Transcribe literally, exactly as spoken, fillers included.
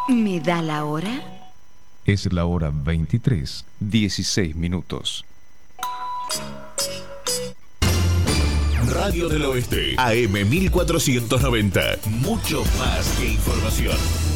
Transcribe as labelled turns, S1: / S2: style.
S1: ¿Me da la hora?
S2: Es la hora veintitrés, dieciséis minutos.
S3: Radio del Oeste, A M mil cuatrocientos noventa. Mucho más que información.